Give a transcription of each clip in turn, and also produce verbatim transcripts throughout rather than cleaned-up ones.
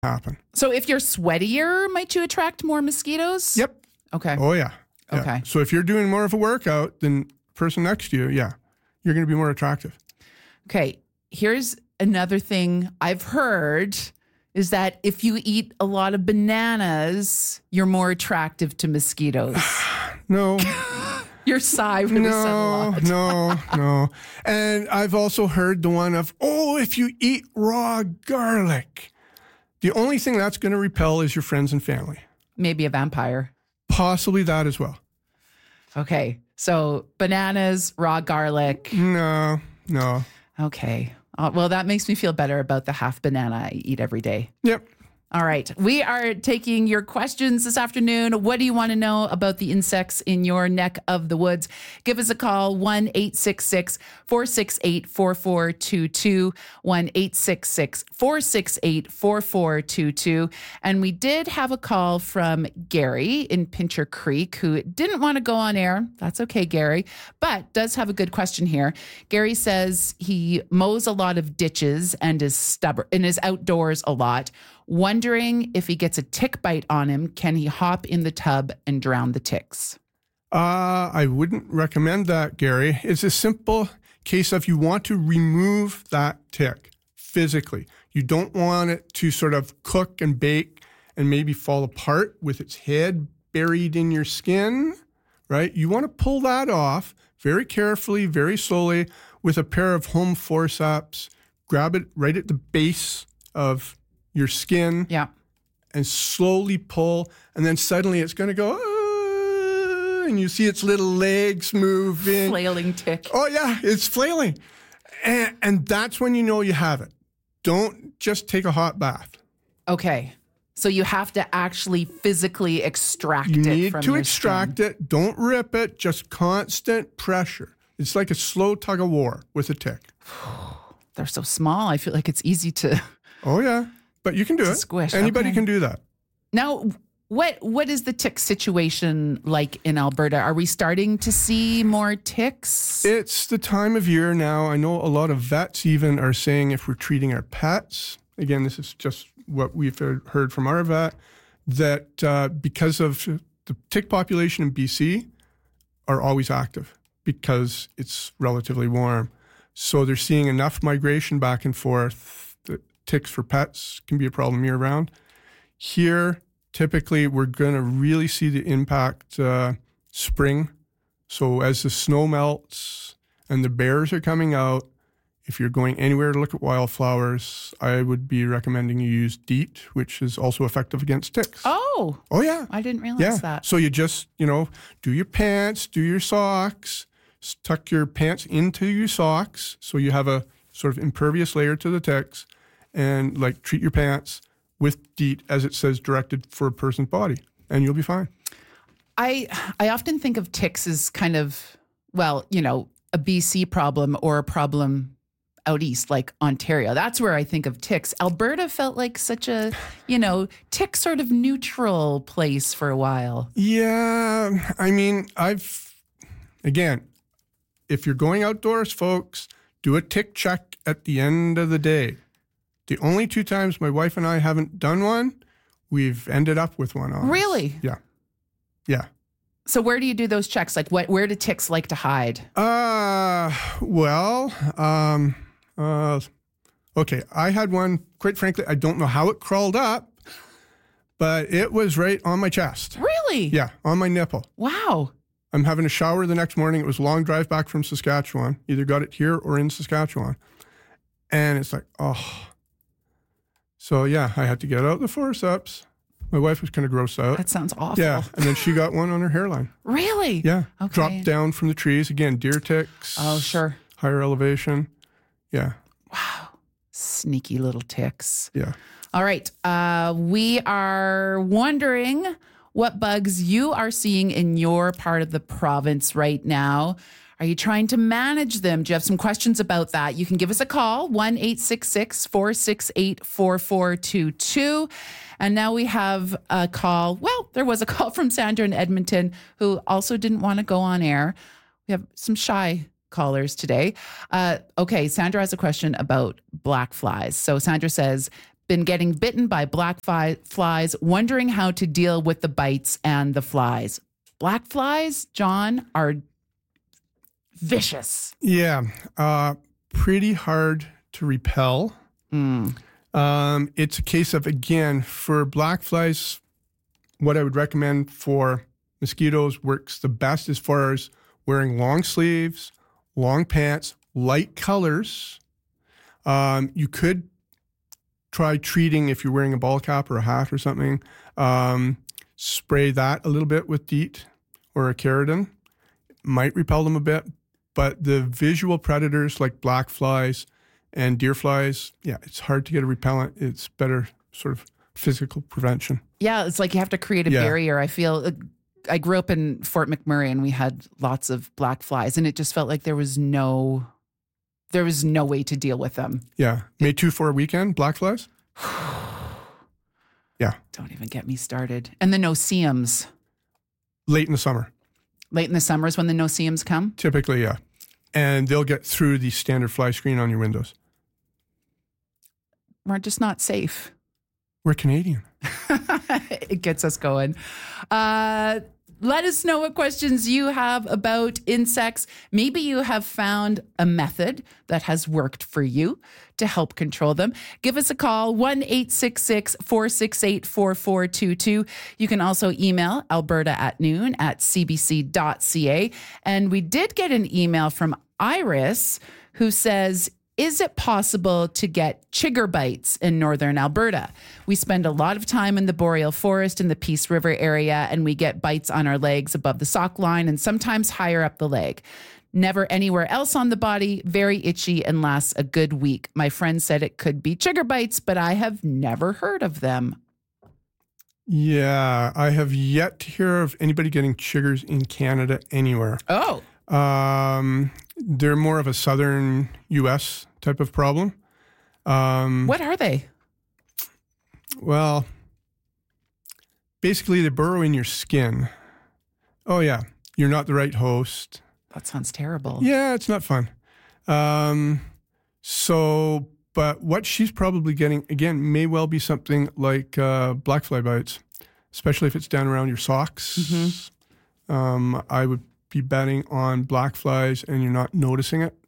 happen. So if you're sweatier, might you attract more mosquitoes? Yep. Okay. Oh, yeah. yeah. Okay. So if you're doing more of a workout than the person next to you, yeah, you're going to be more attractive. Okay. Here's another thing I've heard is that if you eat a lot of bananas, you're more attractive to mosquitoes. No. Your sigh really said a No, lot. no, no. And I've also heard the one of, oh, if you eat raw garlic, the only thing that's going to repel is your friends and family. Maybe a vampire. Possibly that as well. Okay. So bananas, raw garlic. No, no. Okay. Uh, well, that makes me feel better about the half banana I eat every day. Yep. All right. We are taking your questions this afternoon. What do you want to know about the insects in your neck of the woods? Give us a call, one eight six six, four six eight, four four two two, one eight six six, four six eight, four four two two. And we did have a call from Gary in Pincher Creek who didn't want to go on air. That's okay, Gary, but does have a good question here. Gary says he mows a lot of ditches and is stubborn and is outdoors a lot. Wondering if he gets a tick bite on him, can he hop in the tub and drown the ticks? Uh, I wouldn't recommend that, Gary. It's a simple case of you want to remove that tick physically. You don't want it to sort of cook and bake and maybe fall apart with its head buried in your skin, right? You want to pull that off very carefully, very slowly with a pair of home forceps. Grab it right at the base of your skin, yeah, and slowly pull, and then suddenly it's going to go, ah, and you see its little legs moving. Flailing tick. Oh, yeah, it's flailing. And, and that's when you know you have it. Don't just take a hot bath. Okay. So you have to actually physically extract you it from need your to extract skin. it. Don't rip it. Just constant pressure. It's like a slow tug of war with a tick. They're so small. I feel like it's easy to... Oh, yeah. But you can do it. Squish. Anybody Okay. can do that. Now, what what is the tick situation like in Alberta? Are we starting to see more ticks? It's the time of year now. I know a lot of vets even are saying if we're treating our pets, again, this is just what we've heard from our vet, that uh, because of the tick population in B C are always active because it's relatively warm. So they're seeing enough migration back and forth. Ticks for pets can be a problem year round. Here, typically, we're going to really see the impact uh, spring. So as the snow melts and the bears are coming out, if you're going anywhere to look at wildflowers, I would be recommending you use DEET, which is also effective against ticks. Oh. Oh, yeah. I didn't realize yeah. that. So you just, you know, do your pants, do your socks, tuck your pants into your socks so you have a sort of impervious layer to the ticks. And like treat your pants with DEET as it says directed for a person's body, and you'll be fine. I I often think of ticks as kind of, well, you know, a B C problem or a problem out east, like Ontario. That's where I think of ticks. Alberta felt like such a, you know, tick sort of neutral place for a while. Yeah, I mean, I've, again, if you're going outdoors, folks, do a tick check at the end of the day. The only two times my wife and I haven't done one, we've ended up with one on us. Really? Yeah. Yeah. So where do you do those checks? Like what, where do ticks like to hide? Uh, well, um, uh, okay. I had one, quite frankly, I don't know how it crawled up, but it was right on my chest. Really? Yeah, on my nipple. Wow. I'm having a shower the next morning. It was a long drive back from Saskatchewan. Either got it here or in Saskatchewan. And it's like, oh. So, yeah, I had to get out the forceps. My wife was kind of grossed out. That sounds awful. Yeah, and then she got one on her hairline. Really? Yeah. Okay. Dropped down from the trees. Again, deer ticks. Oh, sure. Higher elevation. Yeah. Wow. Sneaky little ticks. Yeah. All right. Uh, we are wondering what bugs you are seeing in your part of the province right now. Are you trying to manage them? Do you have some questions about that? You can give us a call, one eight six six, four six eight, four four two two. And now we have a call. Well, there was a call from Sandra in Edmonton who also didn't want to go on air. We have some shy callers today. Uh, okay, Sandra has a question about black flies. So Sandra says, Been getting bitten by black fly- flies, wondering how to deal with the bites and the flies. Black flies, John, are vicious. Yeah, uh, pretty hard to repel. Mm. Um, it's a case of, again, for black flies, what I would recommend for mosquitoes works the best as far as wearing long sleeves, long pants, light colors. Um, you could try treating if you're wearing a ball cap or a hat or something. Um, spray that a little bit with DEET or a Keratin. Might repel them a bit, but the visual predators like black flies and deer flies, yeah, it's hard to get a repellent. It's better sort of physical prevention. Yeah, it's like you have to create a Yeah. barrier. I feel I grew up in Fort McMurray and we had lots of black flies, and it just felt like there was no there was no way to deal with them. Yeah. May two four weekend, black flies? Yeah. Don't even get me started. And the no-see-ums. Late in the summer, Late in the summer is when the no-see-ums come. typically, yeah. And they'll get through the standard fly screen on your windows. We're just not safe. We're Canadian. It gets us going. Uh, let us know what questions you have about insects. Maybe you have found a method that has worked for you to help control them. Give us a call, one eight six six, four six eight, four four two two. You can also email alberta at noon at c b c dot c a. And we did get an email from Iris who says, is it possible to get chigger bites in northern Alberta? We spend a lot of time in the boreal forest in the Peace River area, and we get bites on our legs above the sock line and sometimes higher up the leg. Never anywhere else on the body, very itchy and lasts a good week. My friend said it could be chigger bites, but I have never heard of them. Yeah, I have yet to hear of anybody getting chiggers in Canada anywhere. Oh, Um, they're more of a southern U S type of problem. Um, what are they? Well, basically they burrow in your skin. Oh yeah, you're not the right host. That sounds terrible. Yeah, it's not fun. Um, so, but what she's probably getting, again, may well be something like uh, black fly bites, especially if it's down around your socks. Mm-hmm. Um, I would be betting on black flies and you're not noticing it,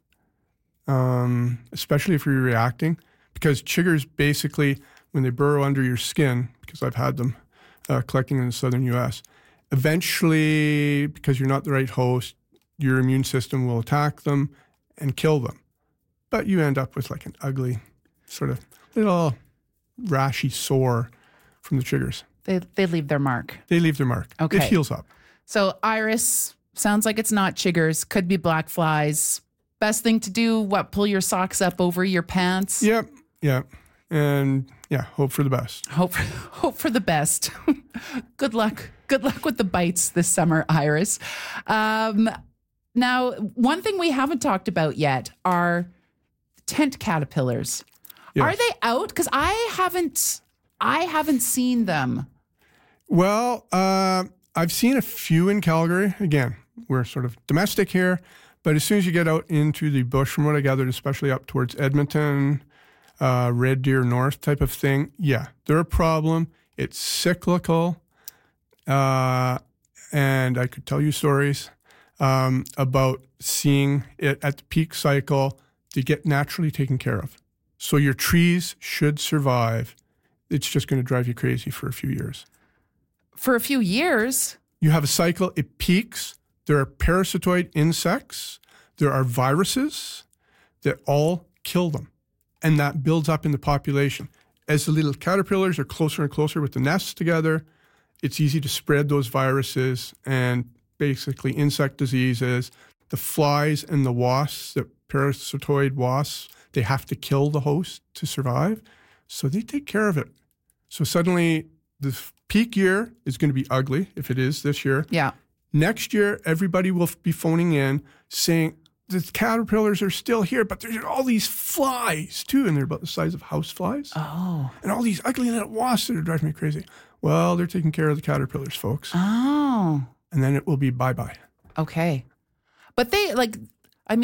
um, especially if you're reacting. Because chiggers basically, when they burrow under your skin, because I've had them uh, collecting in the southern U S, eventually, because you're not the right host, your immune system will attack them and kill them. But you end up with like an ugly sort of little rashy sore from the chiggers. They they leave their mark. They leave their mark. Okay. It heals up. So Iris, sounds like it's not chiggers, could be black flies. Best thing to do, what, pull your socks up over your pants? Yep. Yeah. And yeah, hope for the best. Hope for, hope for the best. Good luck. Good luck with the bites this summer, Iris. Um, now, one thing we haven't talked about yet are tent caterpillars. Yes. Are they out? Because I haven't, I haven't seen them. Well, uh, I've seen a few in Calgary. Again, we're sort of domestic here, but as soon as you get out into the bush, from what I gathered, especially up towards Edmonton, uh, Red Deer North type of thing, yeah, they're a problem. It's cyclical. Uh, and I could tell you stories um, about seeing it at the peak cycle to get naturally taken care of. So your trees should survive. It's just going to drive you crazy for a few years. For a few years? You have a cycle, it peaks. There are parasitoid insects. There are viruses that all kill them. And that builds up in the population. As the little caterpillars are closer and closer with the nests together, it's easy to spread those viruses and basically insect diseases. The flies and the wasps, the parasitoid wasps, they have to kill the host to survive. So they take care of it. So suddenly the peak year is going to be ugly, if it is this year. Yeah. Next year, everybody will be phoning in saying, the caterpillars are still here, but there's all these flies too, and they're about the size of house flies. Oh. And all these ugly little wasps that are driving me crazy. Well, they're taking care of the caterpillars, folks. Oh. And then it will be bye-bye. Okay. But they, like, I mean,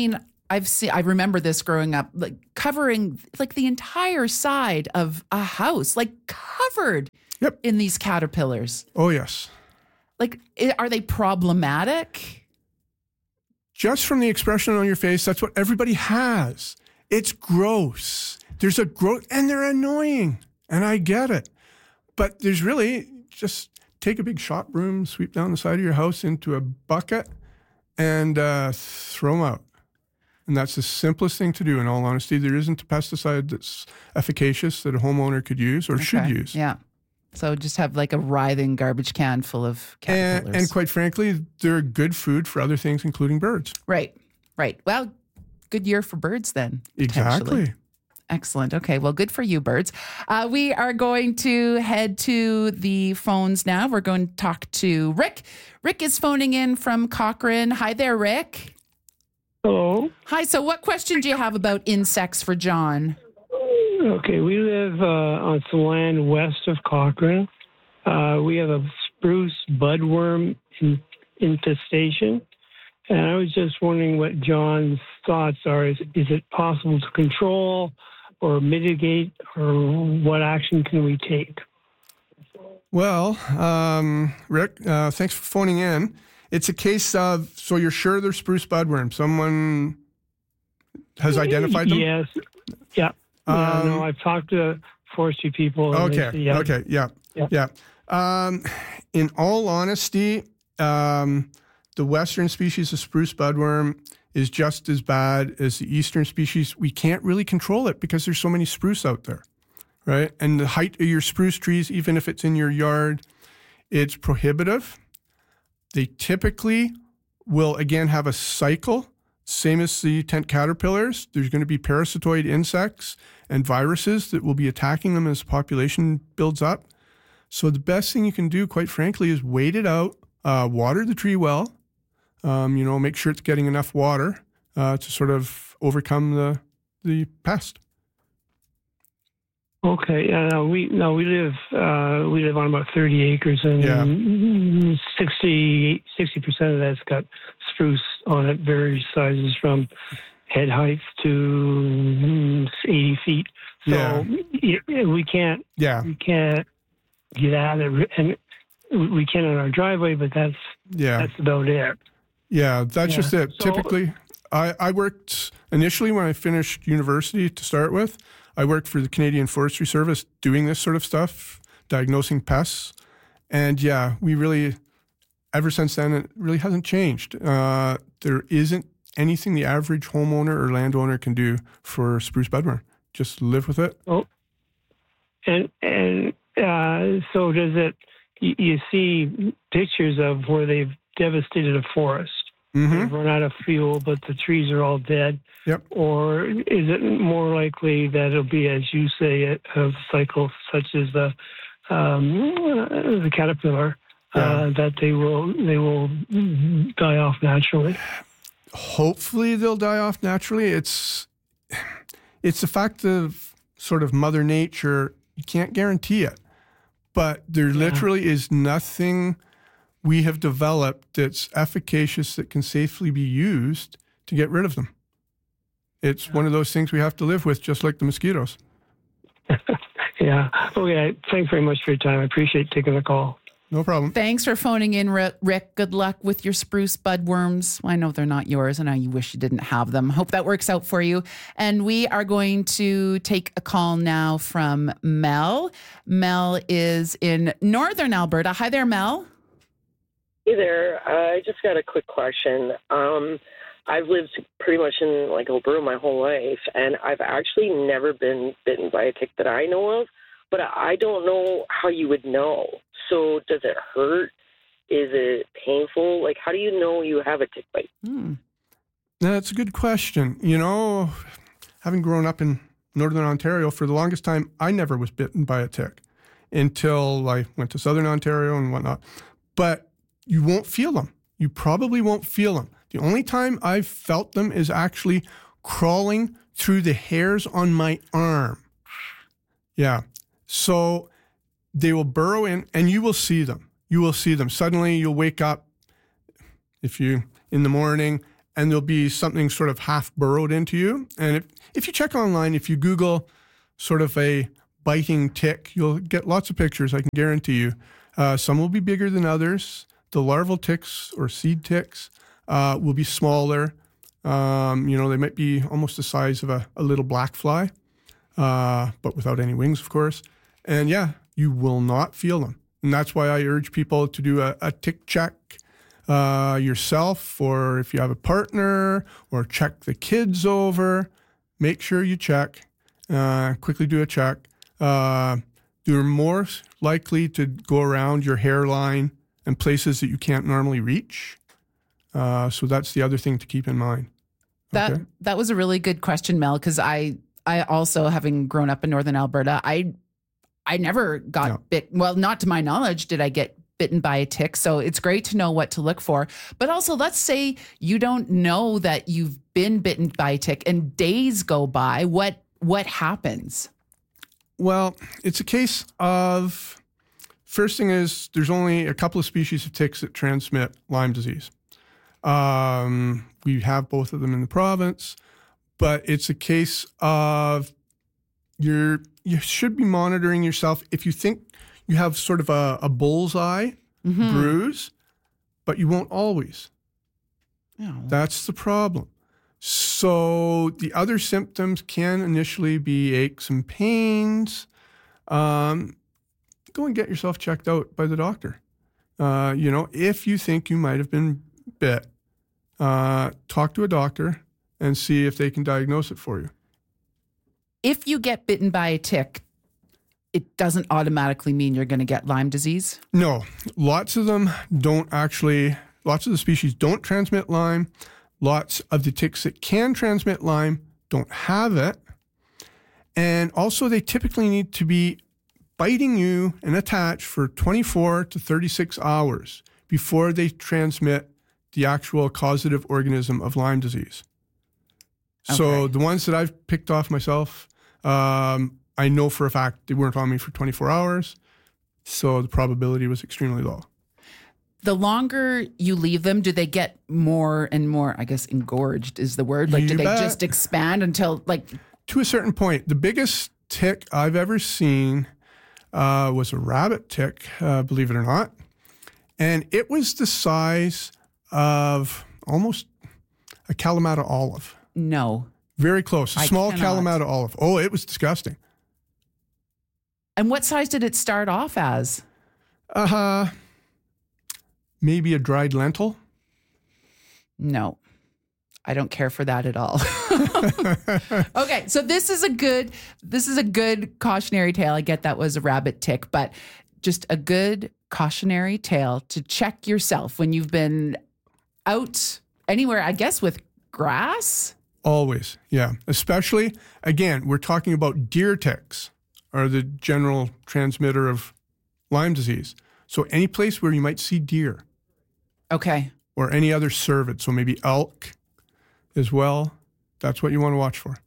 I've seen, I remember this growing up, like covering like the entire side of a house, like covered Yep. in these caterpillars. Oh, yes. Like, i- are they problematic? Just from the expression on your face, that's what everybody has. It's gross. There's a growth, and they're annoying, and I get it. But there's really just take a big shop broom, sweep down the side of your house into a bucket, and uh, throw them out. And that's the simplest thing to do, in all honesty. There isn't a pesticide that's efficacious that a homeowner could use or should Okay. use. Yeah. So just have like a writhing garbage can full of And, caterpillars. and quite frankly, they're good food for other things, including birds. right. Right. Well, good year for birds then. potentially. Exactly. Excellent. Okay. Well, good for you, birds. Uh, we are going to head to the phones now. We're going to talk to Rick. Rick is phoning in from Cochrane. Hi there, Rick. Hello. Hi. So, what question do you have about insects for John? Okay, we live uh, on some land west of Cochrane. Uh, we have a spruce budworm in, infestation, and I was just wondering what John's thoughts are. Is, is it possible to control or mitigate, or what action can we take? Well, um, Rick, uh, thanks for phoning in. It's a case of, so you're sure they're spruce budworm? Someone has identified them? Yes. Yeah. Yeah, Um, no, I've talked to forestry people. and they Okay. say, yeah. Okay. Yeah. Yeah. Yeah. Um, in all honesty, um, the western species of spruce budworm is just as bad as the eastern species. We can't really control it because there's so many spruce out there, right? And the height of your spruce trees, even if it's in your yard, it's prohibitive. They typically will, again, have a cycle, same as the tent caterpillars. There's going to be parasitoid insects and viruses that will be attacking them as the population builds up. So the best thing you can do, quite frankly, is wait it out, uh, water the tree well, um, you know, make sure it's getting enough water uh, to sort of overcome the the pest. Okay. Yeah. No, we no we live uh, we live on about thirty acres, and Yeah. sixty percent of that's got spruce on it, various sizes from head height to mm, eighty feet. So Yeah. y- we can't Yeah, we can't get out of it, and we can on our driveway, but that's yeah. that's about it. Yeah, that's Yeah. just it. So- Typically, I, I worked initially when I finished university to start with. I worked for the Canadian Forestry Service doing this sort of stuff, diagnosing pests. And yeah, we really, ever since then, it really hasn't changed. Uh, there isn't anything the average homeowner or landowner can do for spruce budworm. Just live with it. And and uh, so does it? You, you see pictures of where they've devastated a forest. Mm-hmm. They've run out of fuel, but the trees are all dead. Yep. Or is it more likely that it'll be, as you say, a, a cycle such as the um, the caterpillar Yeah. uh, that they will they will die off naturally? Hopefully they'll die off naturally. It's it's the fact of sort of Mother Nature. You can't guarantee it, but there literally is nothing we have developed that's efficacious that can safely be used to get rid of them. It's yeah. one of those things we have to live with, just like the mosquitoes. Yeah. Okay. Thanks very much for your time. I appreciate taking the call. No problem. Thanks for phoning in, Rick. Good luck with your spruce budworms. I know they're not yours, and I know you wish you didn't have them. Hope that works out for you. And we are going to take a call now from Mel. Mel is in northern Alberta. Hi there, Mel. Hey there. Uh, I just got a quick question. Um, I've lived pretty much in like Alberta my whole life, and I've actually never been bitten by a tick that I know of, but I don't know how you would know. So does it hurt? Is it painful? Like, how do you know you have a tick bite? Hmm. That's a good question. You know, having grown up in northern Ontario for the longest time, I never was bitten by a tick until I went to southern Ontario and whatnot. But you won't feel them. You probably won't feel them. The only time I've felt them is actually crawling through the hairs on my arm. Yeah. So they will burrow in and you will see them. You will see them. Suddenly you'll wake up if you in the morning and there'll be something sort of half burrowed into you. And if, if you check online, if you Google sort of a biting tick, you'll get lots of pictures, I can guarantee you. Uh, some will be bigger than others. The larval ticks or seed ticks uh, will be smaller. Um, you know, they might be almost the size of a, a little black fly, uh, but without any wings, of course. And yeah, you will not feel them. And that's why I urge people to do a, a tick check uh, yourself, or if you have a partner, or check the kids over. Make sure you check. Uh, quickly do a check. Uh, they're more likely to go around your hairline and places that you can't normally reach. Uh, so that's the other thing to keep in mind. That Okay. that was a really good question, Mel, because I I also, having grown up in Northern Alberta, I I never got No. bit. Well, not to my knowledge, did I get bitten by a tick. So it's great to know what to look for. But also, let's say you don't know that you've been bitten by a tick and days go by. What what happens? Well, it's a case of, first thing is there's only a couple of species of ticks that transmit Lyme disease. Um, we have both of them in the province, but it's a case of you're, you should be monitoring yourself. If you think you have sort of a, a bullseye Mm-hmm. bruise, but you won't always. Oh. That's the problem. So the other symptoms can initially be aches and pains. Um, go and get yourself checked out by the doctor. Uh, you know, if you think you might have been bit, uh, talk to a doctor and see if they can diagnose it for you. If you get bitten by a tick, it doesn't automatically mean you're going to get Lyme disease. No, lots of them don't actually, lots of the species don't transmit Lyme. Lots of the ticks that can transmit Lyme don't have it. And also they typically need to be biting you and attached for twenty-four to thirty-six hours before they transmit the actual causative organism of Lyme disease. So Okay. the ones that I've picked off myself, um, I know for a fact they weren't on me for twenty-four hours. So the probability was extremely low. The longer you leave them, do they get more and more, I guess, engorged is the word? Like, do You they bet. just expand until, like, To a certain point, the biggest tick I've ever seen uh, was a rabbit tick, uh, believe it or not. And it was the size of almost a Kalamata olive. no? Very close. A I small cannot. Kalamata olive. Oh, it was disgusting. And what size did it start off as? Uh, maybe a dried lentil. No, I don't care for that at all. Okay, so this is a good this is a good cautionary tale. I get that was a rabbit tick, but just a good cautionary tale to check yourself when you've been out anywhere, I guess, with grass. Always, yeah. Especially, again, we're talking about deer ticks are the general transmitter of Lyme disease. So any place where you might see deer Okay. or any other cervid, so maybe elk as well, that's what you want to watch for.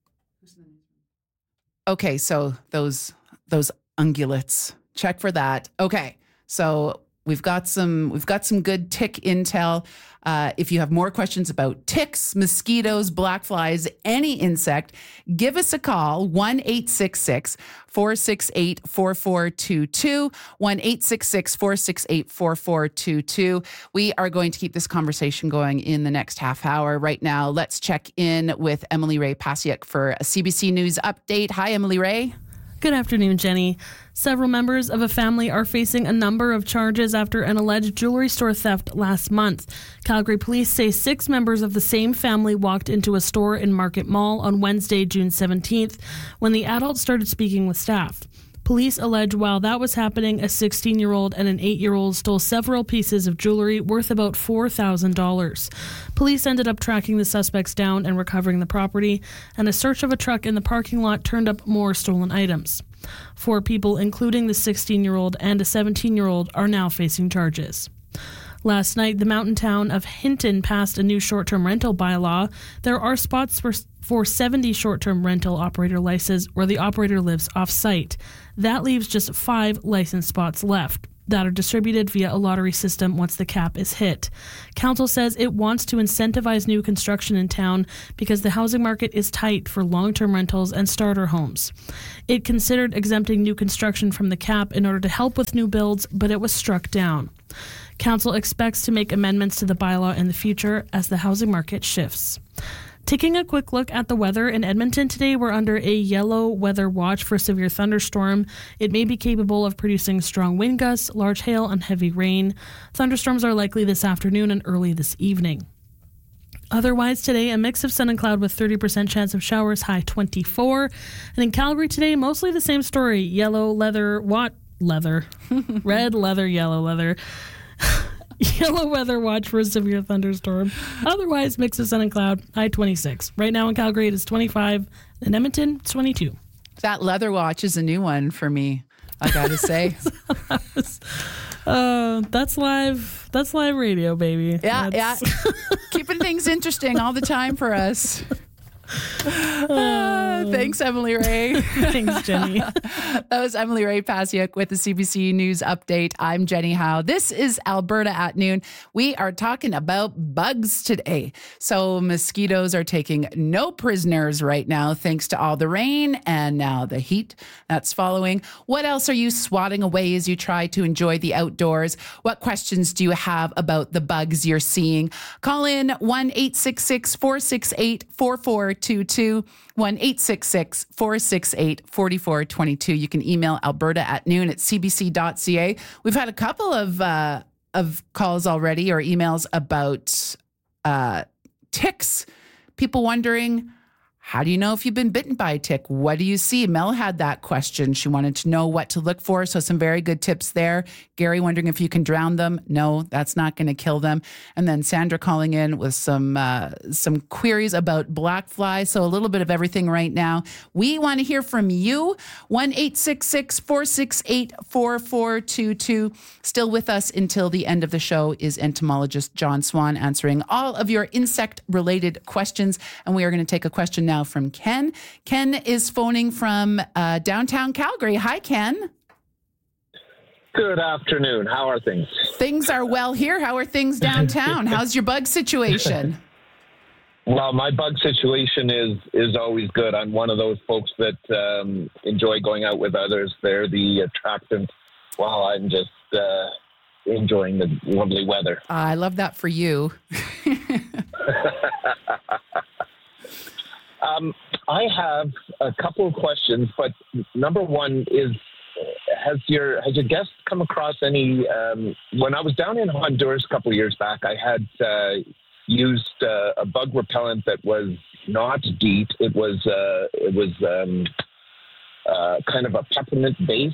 Okay, so those those ungulates, check for that. Okay, so we've got some we've got some good tick intel. Uh, if you have more questions about ticks, mosquitoes, black flies, any insect, give us a call, one eight six six, four six eight, four four two two, one eight six six, four six eight, four four two two. We are going to keep this conversation going in the next half hour. Right now, let's check in with Emily Ray Pasiuk for a C B C News update. Hi, Emily Ray. Good afternoon, Jenny. Several members of a family are facing a number of charges after an alleged jewelry store theft last month. Calgary police say six members of the same family walked into a store in Market Mall on Wednesday, June seventeenth, when the adult started speaking with staff. Police allege while that was happening, a sixteen-year-old and an eight-year-old stole several pieces of jewelry worth about four thousand dollars. Police ended up tracking the suspects down and recovering the property, and a search of a truck in the parking lot turned up more stolen items. Four people, including the sixteen-year-old and a seventeen-year-old, are now facing charges. Last night, the mountain town of Hinton passed a new short-term rental bylaw. There are spots for, for seventy short-term rental operator licenses where the operator lives off-site. That leaves just five licensed spots left. that are distributed via a lottery system once the cap is hit. Council says it wants to incentivize new construction in town because the housing market is tight for long-term rentals and starter homes. It considered exempting new construction from the cap in order to help with new builds, but it was struck down. Council expects to make amendments to the bylaw in the future as the housing market shifts. Taking a quick look at the weather in Edmonton today, we're under a yellow weather watch for severe thunderstorm. It may be capable of producing strong wind gusts, large hail, and heavy rain. Thunderstorms are likely this afternoon and early this evening. Otherwise today, a mix of sun and cloud with thirty percent chance of showers, high twenty-four. And in Calgary today, mostly the same story. Yellow leather, what? Leather. Red leather, yellow leather. Yellow weather watch for a severe thunderstorm. Otherwise, mix of sun and cloud, high twenty-six. Right now in Calgary, it is twenty-five. In Edmonton, it's twenty-two. That leather watch is a new one for me, I gotta say. uh, that's live. That's live radio, baby. Yeah, that's... yeah. Keeping things interesting all the time for us. Uh, thanks, Emily Ray. Thanks, Jenny. That was Emily Ray Pasiuk with the C B C News Update. I'm Jenny Howe. This is Alberta at Noon. We are talking about bugs today. So mosquitoes are taking no prisoners right now, thanks to all the rain and now the heat that's following. What else are you swatting away as you try to enjoy the outdoors? What questions do you have about the bugs you're seeing? Call in one eight six six, four six eight, four four two two, one eight six six, four six eight, four four two two. You can email alberta at noon at c b c dot c a. We've had a couple of uh, of calls already or emails about uh, ticks. People wondering, how do you know if you've been bitten by a tick? What do you see? Mel had that question. She wanted to know what to look for. So some very good tips there. Gary wondering if you can drown them. No, that's not going to kill them. And then Sandra calling in with some uh, some queries about black fly. So a little bit of everything right now. We want to hear from you. one eight six six, four six eight, four four two two. Still with us until the end of the show is entomologist John Swan answering all of your insect-related questions. And we are going to take a question now from Ken. Ken is phoning from uh, downtown Calgary. Hi, Ken. Good afternoon. How are things? Things are well here. How are things downtown? How's your bug situation? Well, my bug situation is is always good. I'm one of those folks that um, enjoy going out with others. They're the attractant while I'm just uh, enjoying the lovely weather. Uh, I love that for you. Um, I have a couple of questions, but number one is, has your has your guest come across any, um, when I was down in Honduras a couple of years back, I had uh, used uh, a bug repellent that was not DEET. It was, uh, it was um, uh, kind of a peppermint base,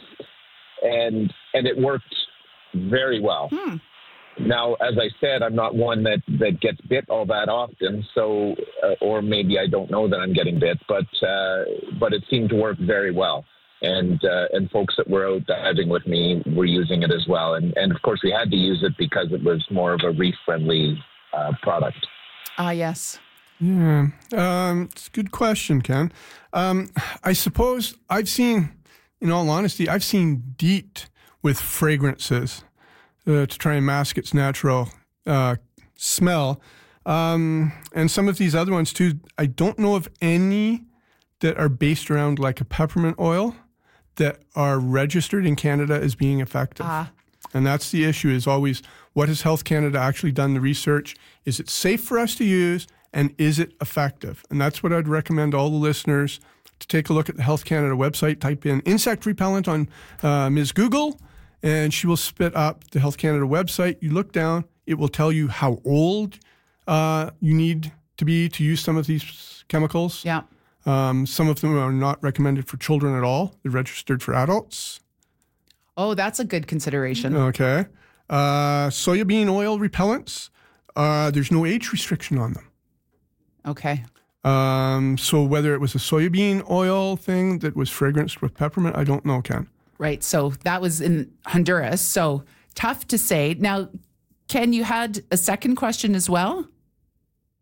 and, and it worked very well. Hmm. Now, as I said, I'm not one that, that gets bit all that often, so uh, or maybe I don't know that I'm getting bit, but uh, but it seemed to work very well. And uh, and folks that were out diving with me were using it as well. And, and of course, we had to use it because it was more of a reef-friendly uh, product. Ah, yes. Yeah, um, it's a good question, Ken. Um, I suppose I've seen, in all honesty, I've seen DEET with fragrances. Uh, to try and mask its natural uh, smell. Um, and some of these other ones too, I don't know of any that are based around like a peppermint oil that are registered in Canada as being effective. Ah. And that's the issue, is always, what has Health Canada actually done the research? Is it safe for us to use, and is it effective? And that's what I'd recommend all the listeners to take a look at the Health Canada website, type in insect repellent on uh, Miz Google, and she will spit up the Health Canada website. You look down, it will tell you how old uh, you need to be to use some of these chemicals. Yeah. Um, some of them are not recommended for children at all. They're registered for adults. Oh, that's a good consideration. Okay. Uh, soybean oil repellents, uh, there's no age restriction on them. Okay. Um, so whether it was a soybean oil thing that was fragranced with peppermint, I don't know, Ken. Right. So that was in Honduras. So tough to say. Now, Ken, you had a second question as well?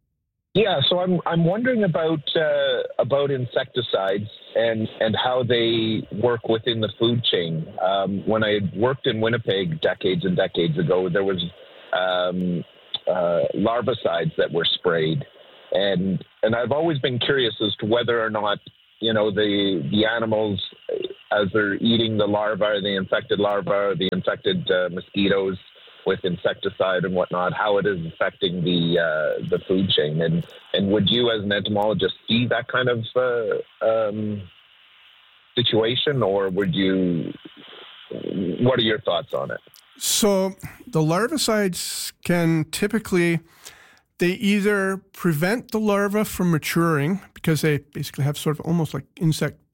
Yeah, so I'm I'm wondering about uh, about insecticides and, and how they work within the food chain. Um, when I worked in Winnipeg decades and decades ago, there was um, uh, larvicides that were sprayed, and and I've always been curious as to whether or not, you know, the the animals, as they're eating the larvae, the infected larvae, or the infected uh, mosquitoes with insecticide and whatnot, how it is affecting the uh, the food chain. And and would you, as an entomologist, see that kind of uh, um, situation, or would you? What are your thoughts on it? So the larvicides can typically, they either prevent the larva from maturing because they basically have sort of almost like insect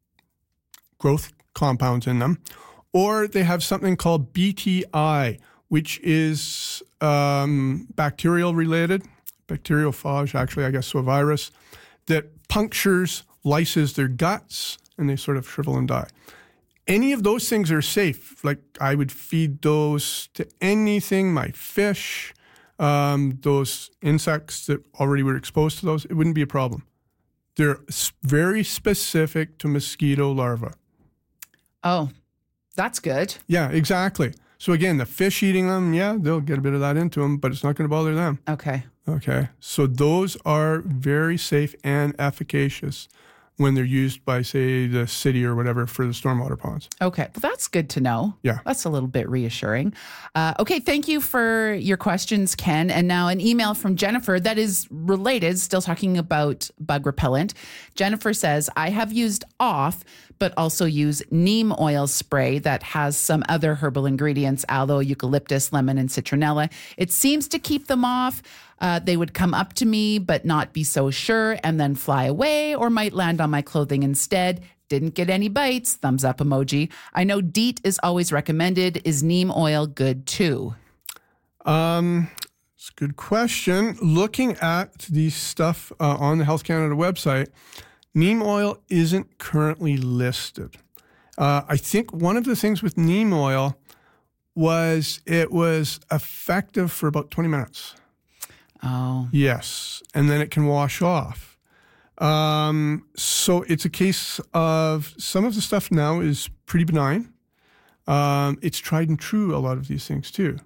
growth compounds in them, or they have something called B T I, which is um, bacterial related, bacteriophage, actually, I guess, so a virus that punctures, lyses their guts, and they sort of shrivel and die. Any of those things are safe. Like, I would feed those to anything, my fish, um, those insects that already were exposed to those, it wouldn't be a problem. They're very specific to mosquito larvae. Oh, that's good. Yeah, exactly. So again, the fish eating them, yeah, they'll get a bit of that into them, but it's not going to bother them. Okay. Okay. So those are very safe and efficacious when they're used by, say, the city or whatever for the stormwater ponds. Okay. Well, that's good to know. Yeah. That's a little bit reassuring. Uh, okay. Thank you for your questions, Ken. And now an email from Jennifer that is related, still talking about bug repellent. Jennifer says, I have used off, but also use neem oil spray that has some other herbal ingredients, aloe, eucalyptus, lemon, and citronella. It seems to keep them off. Uh, they would come up to me, but not be so sure, and then fly away, or might land on my clothing instead. Didn't get any bites. Thumbs up emoji. I know DEET is always recommended. Is neem oil good too? Um, it's a good question. Looking at the stuff uh, on the Health Canada website, neem oil isn't currently listed. Uh, I think one of the things with neem oil was it was effective for about twenty minutes. Oh. Yes. And then it can wash off. Um, so it's a case of some of the stuff now is pretty benign. Um, it's tried and true, a lot of these things too.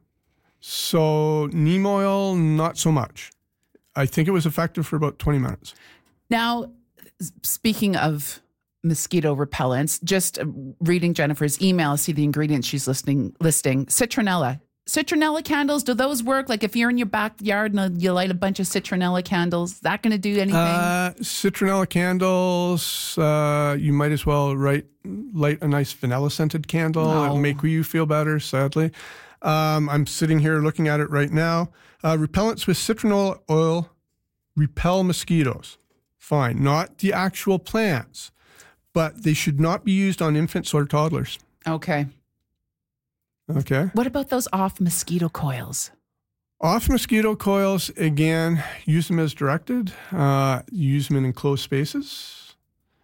So neem oil, not so much. I think it was effective for about twenty minutes. Now, speaking of mosquito repellents, just reading Jennifer's email, see the ingredients she's listing, listing citronella. Citronella candles, do those work? Like if you're in your backyard and you light a bunch of citronella candles, is that going to do anything? Uh, citronella candles, uh, you might as well light, light a nice vanilla scented candle. No. It'll make you feel better, sadly. Um, I'm sitting here looking at it right now. Uh, repellents with citronella oil repel mosquitoes. Fine. Not the actual plants, but they should not be used on infants or toddlers. Okay. Okay. What about those off mosquito coils? Off mosquito coils, again, use them as directed. Uh, use them in enclosed spaces.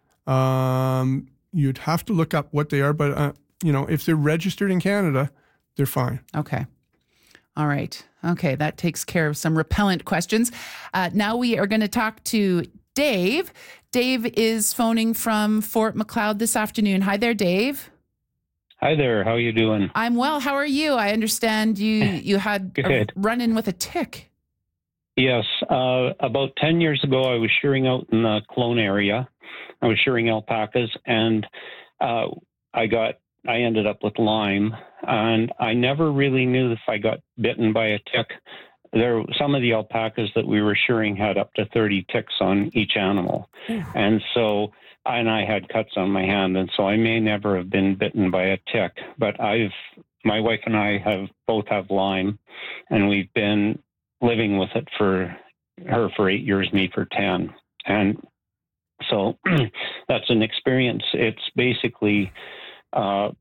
Um, you'd have to look up what they are, but, uh, you know, if they're registered in Canada, they're fine. Okay. All right. Okay. That takes care of some repellent questions. Uh, now we are going to talk to Dave. Dave is phoning from Fort Macleod this afternoon. Hi there, Dave. Hi there. How are you doing? I'm well. How are you? I understand you you had a run-in with a tick. Yes. Uh, about ten years ago, I was shearing out in the Clone area. I was shearing alpacas, and uh, I got I ended up with Lyme, and I never really knew if I got bitten by a tick. There, some of the alpacas that we were shearing had up to thirty ticks on each animal, and so. And I had cuts on my hand, and so I may never have been bitten by a tick. But I've, my wife and I have both have Lyme, and we've been living with it for her for eight years, me for ten. And so that's an experience. It's basically uh,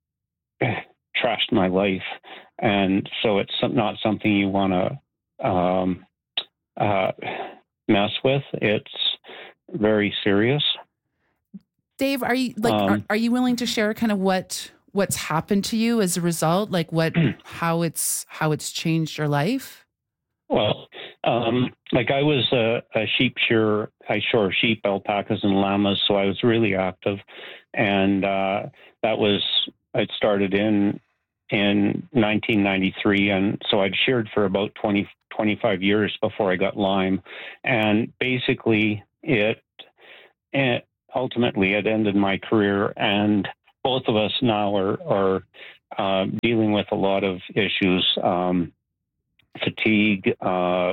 trashed my life, and so it's not something you want to um, uh, mess with. It's very serious. Dave, are you like um, are, are you willing to share kind of what what's happened to you as a result, like what how it's how it's changed your life? Well, Um, like I was a, a sheep shearer. I shore sheep, alpacas, and llamas, so I was really active. And uh, that was, I'd started in in nineteen ninety-three, and so I'd sheared for about twenty, twenty-five years before I got Lyme. And basically, it, it ultimately it ended my career, and both of us now are, are uh, dealing with a lot of issues. Um, fatigue, uh,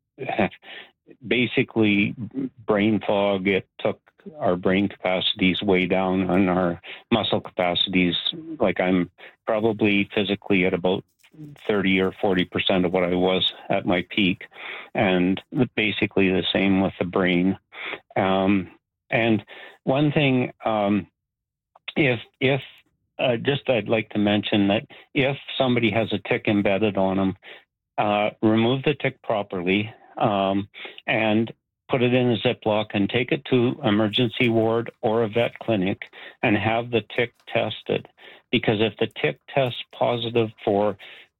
basically brain fog. It took our brain capacities way down and our muscle capacities. Like I'm probably physically at about thirty or forty percent of what I was at my peak, and basically the same with the brain. Um, and one thing, um, if, if, uh, just I'd like to mention that if somebody has a tick embedded on them, Uh, remove the tick properly um, and put it in a Ziploc and take it to emergency ward or a vet clinic and have the tick tested. Because if the tick tests positive for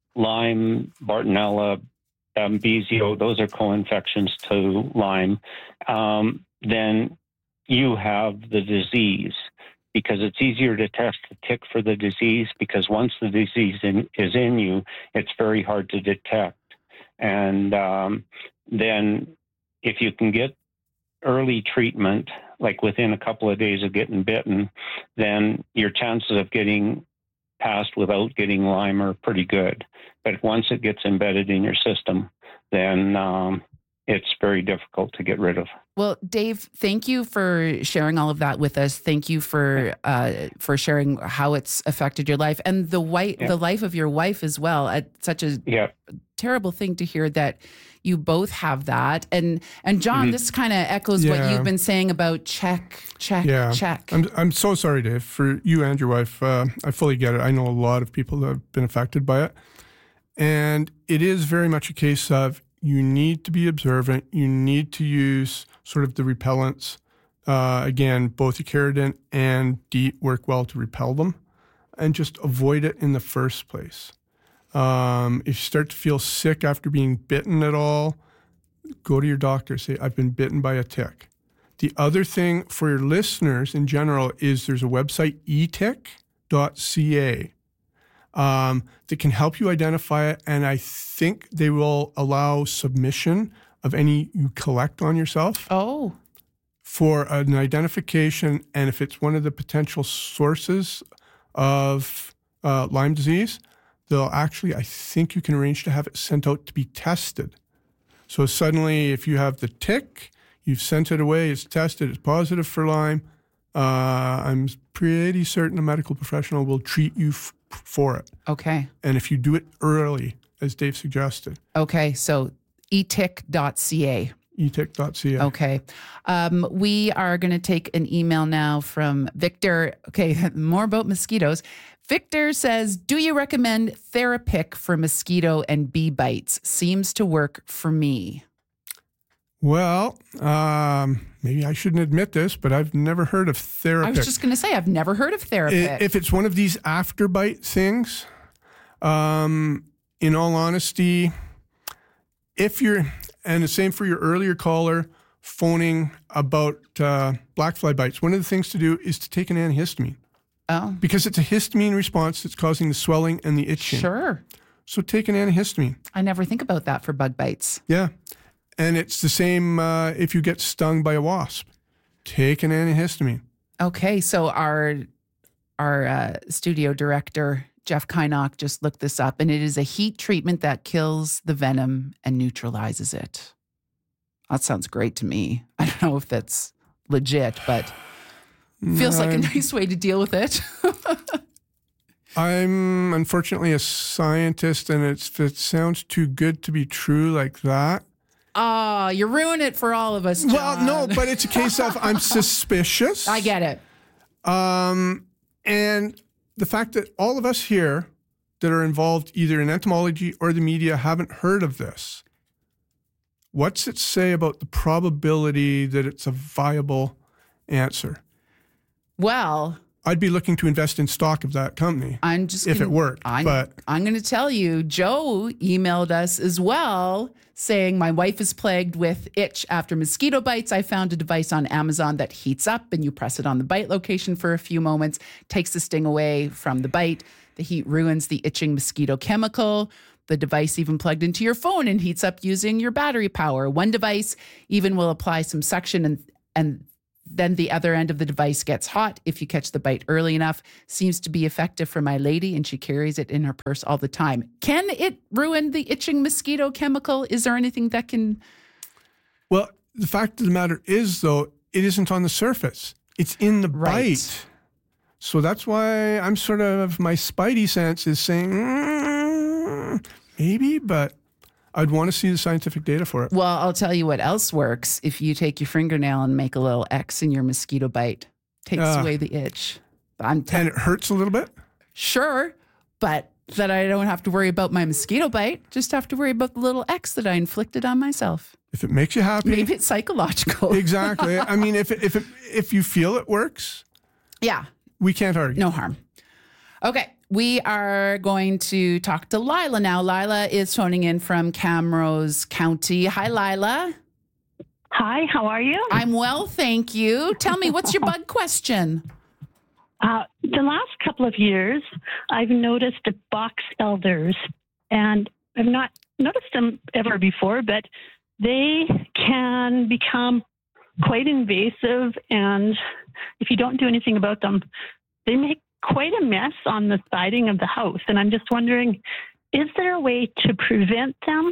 Lyme, Bartonella, Babesia, those are co-infections to Lyme, um, then you have the disease. Because it's easier to test the tick for the disease, because once the disease in, is in you, it's very hard to detect. And um, then if you can get early treatment, like within a couple of days of getting bitten, then your chances of getting past without getting Lyme are pretty good. But once it gets embedded in your system, then um, it's very difficult to get rid of. Well, Dave, thank you for sharing all of that with us. Thank you for uh, for sharing how it's affected your life and the white, yeah. the life of your wife as well. It's such a yeah. terrible thing to hear that you both have that. And and John, mm-hmm. this kind of echoes yeah. what you've been saying about check, check, yeah. check. I'm I'm so sorry, Dave, for you and your wife. Uh, I fully get it. I know a lot of people that have been affected by it, and it is very much a case of you need to be observant. You need to use sort of the repellents. Uh, again, both Icaridin and DEET work well to repel them, and just avoid it in the first place. Um, if you start to feel sick after being bitten at all, go to your doctor. Say, I've been bitten by a tick. The other thing for your listeners in general is there's a website, e tick dot c a. Um, that can help you identify it, and I think they will allow submission of any you collect on yourself. Oh. For an identification, and if it's one of the potential sources of uh, Lyme disease, they'll actually, I think you can arrange to have it sent out to be tested. So suddenly, if you have the tick, you've sent it away, it's tested, it's positive for Lyme, uh, I'm pretty certain a medical professional will treat you f- for it. Okay. And if you do it early, as Dave suggested. Okay, so e tick dot c a. e tick dot c a. Okay. Um, we are going to take an email now from Victor. Okay, more about mosquitoes. Victor says, do you recommend Therapic for mosquito and bee bites? Seems to work for me. Well, um, maybe I shouldn't admit this, but I've never heard of Therapic. I was just going to say, I've never heard of Therapic. If it's one of these afterbite things, um, in all honesty, if you're, and the same for your earlier caller, phoning about uh, black fly bites, one of the things to do is to take an antihistamine. Oh. Because it's a histamine response that's causing the swelling and the itching. Sure. So take an antihistamine. I never think about that for bug bites. Yeah. And it's the same uh, if you get stung by a wasp. Take an antihistamine. Okay, so our our uh, studio director, Jeff Kynock, just looked this up, and it is a heat treatment that kills the venom and neutralizes it. That sounds great to me. I don't know if that's legit, but feels like a nice way to deal with it. I'm unfortunately a scientist, and it's, if it sounds too good to be true like that. Ah, oh, you ruin it for all of us, John. Well, no, but it's a case of I'm suspicious. I get it. Um, and the fact that all of us here that are involved either in entomology or the media haven't heard of this, what's it say about the probability that it's a viable answer? Well, I'd be looking to invest in stock of that company. I'm just if gonna, it worked. I'm, but I'm going to tell you, Joe emailed us as well saying, my wife is plagued with itch after mosquito bites. I found a device on Amazon that heats up and you press it on the bite location for a few moments, takes the sting away from the bite. The heat ruins the itching mosquito chemical. The device even plugged into your phone and heats up using your battery power. One device even will apply some suction and and then the other end of the device gets hot if you catch the bite early enough. Seems to be effective for my lady, and she carries it in her purse all the time. Can it ruin the itching mosquito chemical? Is there anything that can... Well, the fact of the matter is, though, it isn't on the surface. It's in the Right. bite. So that's why I'm sort of, my spidey sense is saying, mm, maybe, but I'd want to see the scientific data for it. Well, I'll tell you what else works. If you take your fingernail and make a little X in your mosquito bite, takes Ah. away the itch. I'm t- And it hurts a little bit? sure, but that I don't have to worry about my mosquito bite, just have to worry about the little X that I inflicted on myself. If it makes you happy. Maybe it's psychological. Exactly. I mean, if it, if it, if you feel it works, Yeah, we can't argue. no harm. Okay, we are going to talk to Lila now. Lila is phoning in from Camrose County. Hi, Lila. Hi, how are you? I'm well, thank you. Tell me, what's your bug question? Uh, the last couple of years, I've noticed the box elders, and I've not noticed them ever before, but they can become quite invasive, and if you don't do anything about them, they make quite a mess on the siding of the house. And I'm just wondering, is there a way to prevent them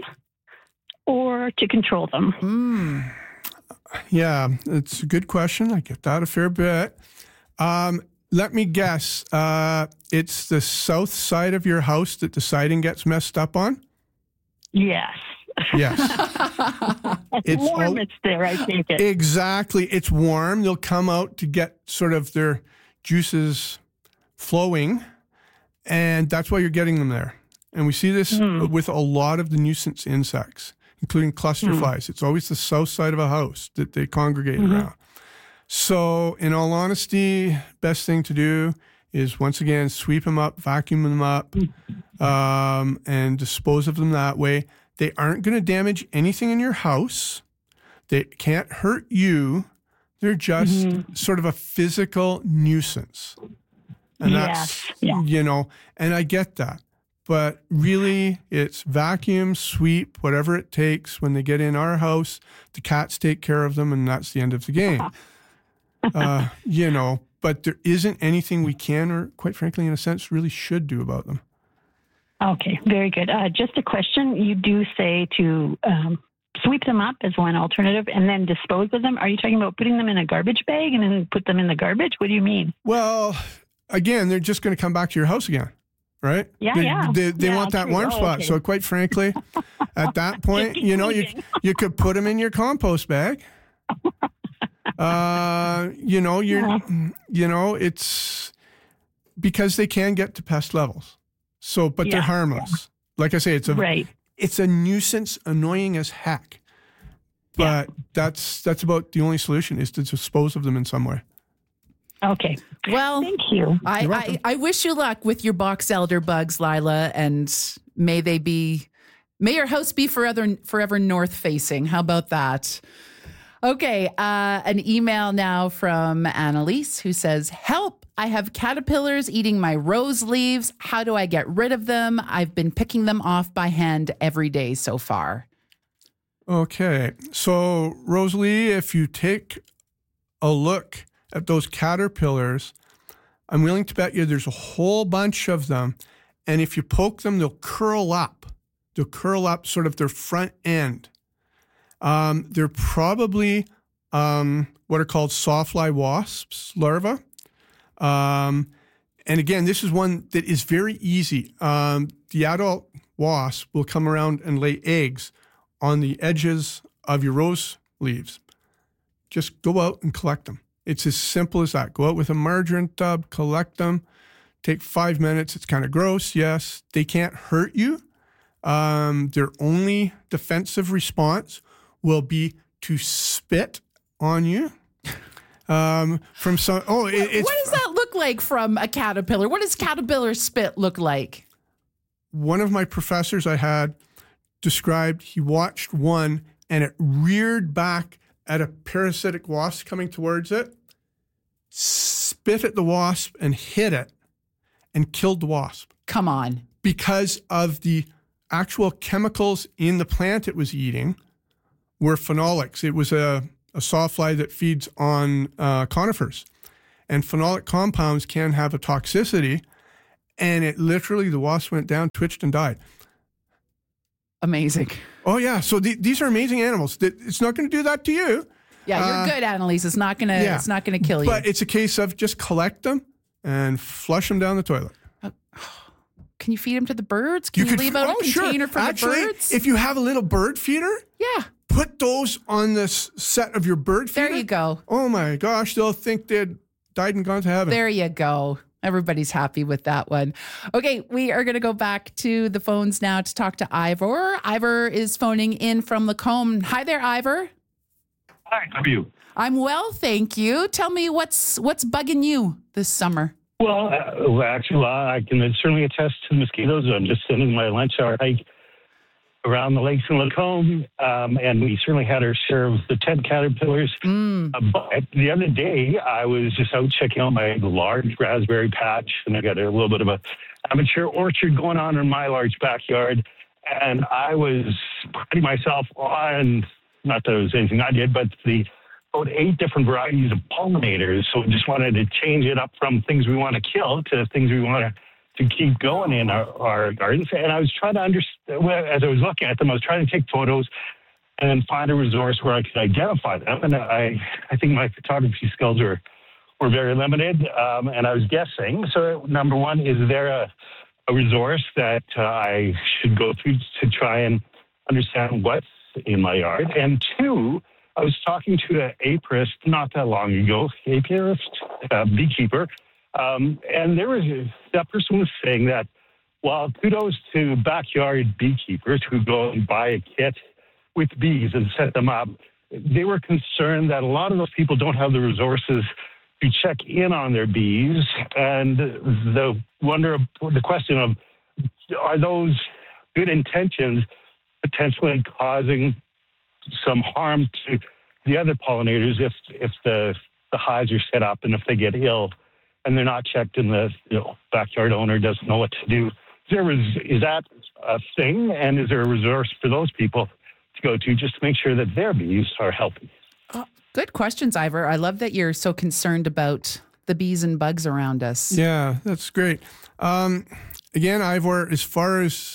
or to control them? Mm. Yeah, it's a good question. I get that a fair bit. Um, let me guess. Uh, it's the south side of your house that the siding gets messed up on? Yes. Yes. It's, It's warm, all- it's there, I think it. Exactly. It's warm. They'll come out to get sort of their juices flowing, and that's why you're getting them there. And we see this Mm. with a lot of the nuisance insects, including cluster Mm. flies. It's always the south side of a house that they congregate Mhm. around. So, in all honesty, best thing to do is once again sweep them up, vacuum them up, um, and dispose of them that way. They aren't going to damage anything in your house. They can't hurt you. They're just Mhm. sort of a physical nuisance. And that's, Yes, yeah. you know, and I get that. But really, it's vacuum, sweep, whatever it takes. When they get in our house, the cats take care of them, and that's the end of the game. uh, you know, but there isn't anything we can, or quite frankly, in a sense, really should do about them. Okay, very good. Uh, just a question. You do say to um, sweep them up as one alternative and then dispose of them. Are you talking about putting them in a garbage bag and then put them in the garbage? What do you mean? Well, again, they're just going to come back to your house again, right? Yeah, they, yeah. They, they Yeah, want that true. warm Oh, spot. okay. So quite frankly, at that point, keep you know, you moving. you could put them in your compost bag. Uh, you know, you're, Yeah. you know, it's because they can get to pest levels. So, but they're Yeah, harmless. Like I say, it's a Right. it's a nuisance, annoying as heck. But that's that's about the only solution is to dispose of them in some way. Okay. Well, Thank you. I, You're welcome. I, I wish you luck with your box elder bugs, Lila, and may they be, may your house be forever, forever north facing. How about that? Okay, uh, an email now from Annalise who says, help, I have caterpillars eating my rose leaves. How do I get rid of them? I've been picking them off by hand every day so far. Okay. So, Rosalie, if you take a look at those caterpillars, I'm willing to bet you there's a whole bunch of them. And if you poke them, they'll curl up. They'll curl up sort of their front end. Um, they're probably um, what are called sawfly wasps larvae. Um, and again, this is one that is very easy. Um, the adult wasp will come around and lay eggs on the edges of your rose leaves. Just go out and collect them. It's as simple as that. Go out with a margarine tub, collect them, take five minutes. It's kind of gross, yes. They can't hurt you. Um, their only defensive response will be to spit on you. Um, from some, oh, it, it's what does that look look like from a caterpillar? What does caterpillar spit look like? One of my professors I had described he watched one and it reared back at a parasitic wasp coming towards it, spit at the wasp and hit it and killed the wasp. Come on. Because of the actual chemicals in the plant it was eating were phenolics. It was a, a sawfly that feeds on uh, conifers. And phenolic compounds can have a toxicity. And it literally, the wasp went down, twitched, and died. Amazing. Oh, yeah. So th- these are amazing animals. It's not going to do that to you. Yeah, you're uh, good, Annalise. It's not gonna. Yeah. It's not gonna kill you. But it's a case of just collect them and flush them down the toilet. Uh, can you feed them to the birds? Can you, you leave out oh, a container sure. for Actually, the birds? If you have a little bird feeder, yeah, put those on the s- set of your bird feeder. There you go. Oh my gosh, they'll think they'd died and gone to heaven. There you go. Everybody's happy with that one. Okay, we are going to go back to the phones now to talk to Ivor. Ivor is phoning in from Lacombe. Hi there, Ivor. Hi, how are you? I'm well, thank you. Tell me what's what's bugging you this summer. Well, uh, well actually, I can certainly attest to the mosquitoes. I'm just sending my lunch hour hike around the lakes in Lacombe, um, and we certainly had our share of the tent caterpillars. Mm. Uh, but the other day, I was just out checking out my large raspberry patch, and I got a little bit of a amateur orchard going on in my large backyard, and I was putting myself on, not that it was anything I did, but the about eight different varieties of pollinators. So we just wanted to change it up from things we want to kill to things we want to to keep going in our, our gardens. And I was trying to understand, as I was looking at them, I was trying to take photos and find a resource where I could identify them. And I, I think my photography skills were, were very limited. Um, and I was guessing. So number one, is there a, a resource that uh, I should go through to try and understand what's in my yard? And two, I was talking to an apiarist not that long ago, apiarist, uh, beekeeper, um, and there was a, that person was saying that while kudos to backyard beekeepers who go and buy a kit with bees and set them up, they were concerned that a lot of those people don't have the resources to check in on their bees, and the wonder, the question of, are those good intentions potentially causing some harm to the other pollinators if if the, the hives are set up and if they get ill and they're not checked and the you know, backyard owner doesn't know what to do? Is, there, is that a thing? And is there a resource for those people to go to just to make sure that their bees are healthy? Oh, good questions, Ivor. I love that you're so concerned about the bees and bugs around us. Yeah, that's great. Um, again, Ivor, as far as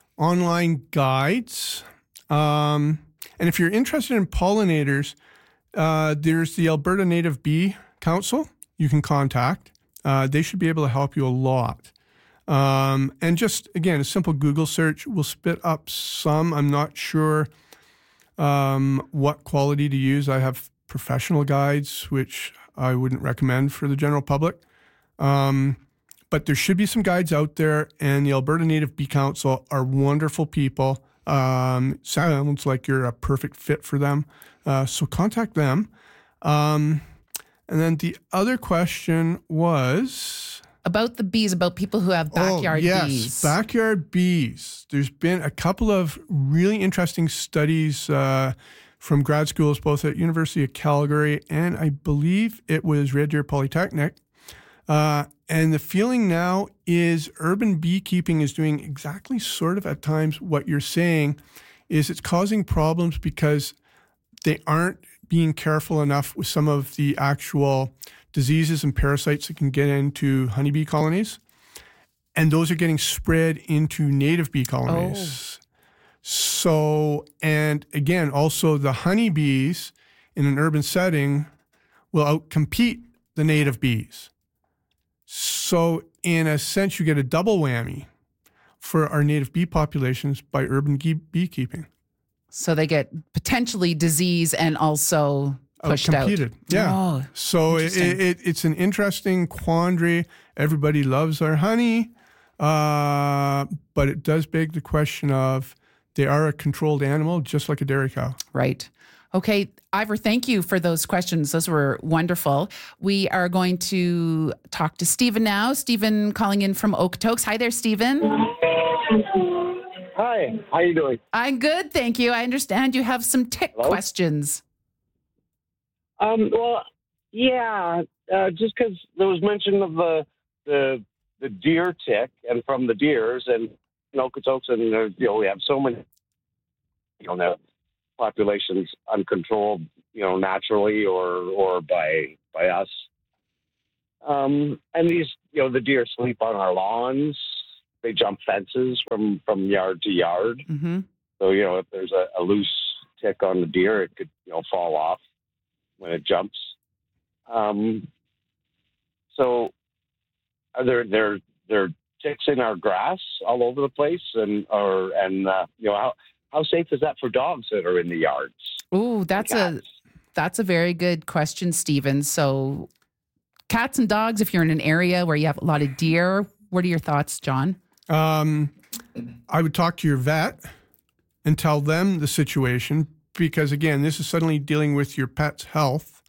online guides, um, and if you're interested in pollinators, uh, there's the Alberta Native Bee Council you can contact. Uh, they should be able to help you a lot. Um, and just, again, a simple Google search will spit up some. I'm not sure um, what quality to use. I have professional guides, which I wouldn't recommend for the general public. Um, but there should be some guides out there, and the Alberta Native Bee Council are wonderful people. Um, sounds like you're a perfect fit for them. Uh, so contact them. Um, and then the other question was... About the bees, about people who have backyard oh, yes, bees. Backyard bees. There's been a couple of really interesting studies uh, from grad schools, both at University of Calgary and I believe it was Red Deer Polytechnic. Uh, and the feeling now is urban beekeeping is doing exactly sort of at times what you're saying is it's causing problems because they aren't being careful enough with some of the actual diseases and parasites that can get into honeybee colonies. And those are getting spread into native bee colonies. Oh. So, and again, also the honeybees in an urban setting will outcompete the native bees. So in a sense, you get a double whammy for our native bee populations by urban beekeeping. So they get potentially disease and also pushed out. Competed. Yeah. Oh, so it, it, it's an interesting quandary. Everybody loves our honey, uh, but it does beg the question of they are a controlled animal, just like a dairy cow. Right. Okay, Ivor, thank you for those questions. Those were wonderful. We are going to talk to Stephen now. Stephen calling in from Okotoks. Hi there, Stephen. Hi, how you doing? I'm good, thank you. I understand you have some tick Hello? questions. Um, well, yeah, uh, just because there was mention of the, the the deer tick, and from the deers, and in Okotoks, and uh, you know, we have so many, you know, the populations uncontrolled, you know, naturally or or by by us. Um, and these, you know, the deer sleep on our lawns. They jump fences from, from yard to yard. Mm-hmm. So, you know, if there's a, a loose tick on the deer, it could, you know, fall off when it jumps. Um, so are there, there, there are ticks in our grass all over the place? And, or, and, uh, you know, how, how safe is that for dogs that are in the yards? Ooh, that's a, that's a very good question, Stephen. So cats and dogs, if you're in an area where you have a lot of deer, what are your thoughts, John? Um, I would talk to your vet and tell them the situation because, again, this is suddenly dealing with your pet's health,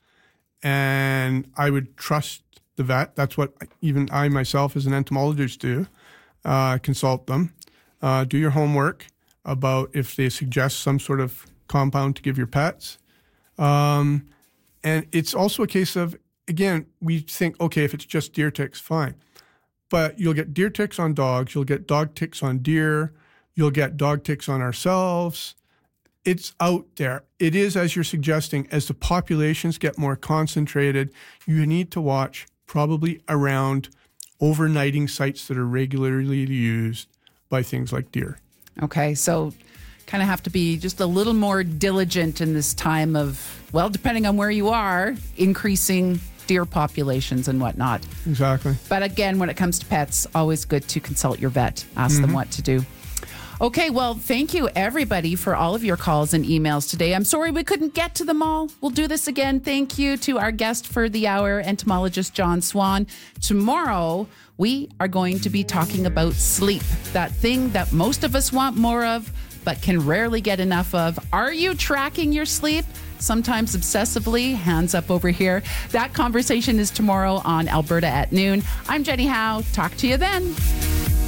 and I would trust the vet. That's what even I myself as an entomologist do, uh, consult them, uh, do your homework about if they suggest some sort of compound to give your pets. Um, and it's also a case of, again, we think, okay, if it's just deer ticks, fine. But you'll get deer ticks on dogs. You'll get dog ticks on deer. You'll get dog ticks on ourselves. It's out there. It is, as you're suggesting, as the populations get more concentrated, you need to watch probably around overnighting sites that are regularly used by things like deer. Okay, so kind of have to be just a little more diligent in this time of, well, depending on where you are, increasing deer populations and whatnot. Exactly. But again, when it comes to pets, always good to consult your vet, ask Mm-hmm. them what to do. Okay, well, thank you everybody for all of your calls and emails today. I'm sorry we couldn't get to them all. We'll do this again. Thank you to our guest for the hour, entomologist John Swan. Tomorrow, we are going to be talking about sleep, that thing that most of us want more of, but can rarely get enough of. Are you tracking your sleep? Sometimes obsessively, hands up over here. That conversation is tomorrow on Alberta at noon. I'm Jenny Howe. Talk to you then.